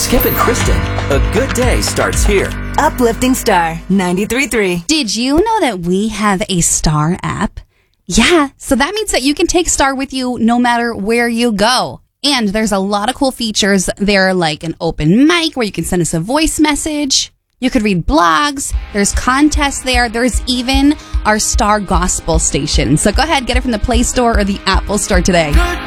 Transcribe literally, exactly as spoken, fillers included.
Skip and Kristen, a good day starts here. Uplifting Star ninety-three point three. Did you know that we have a Star app? Yeah, so that means that you can take Star with you no matter where you go. And there's a lot of cool features there, like an open mic where you can send us a voice message. You could read blogs. There's contests there. There's even our Star Gospel station. So go ahead, get it from the Play Store or the Apple Store today. Good